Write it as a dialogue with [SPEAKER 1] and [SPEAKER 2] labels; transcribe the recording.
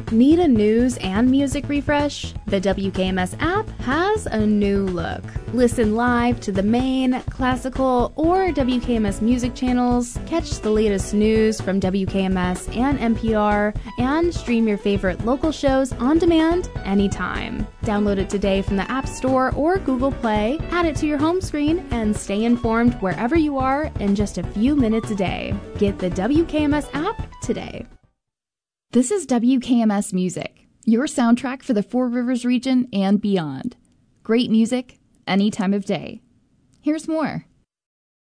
[SPEAKER 1] Need a news and music refresh? The WKMS app has a new look. Listen live to the main, classical, or WKMS music channels, catch the latest news from WKMS and NPR, and stream your favorite local shows on demand anytime. Download it today from the App Store or Google Play, add it to your home screen, and stay informed wherever you are in just a few minutes a day. Get the WKMS app today.
[SPEAKER 2] This is WKMS Music, your soundtrack for the Four Rivers region and beyond. Great music, any time of day. Here's more.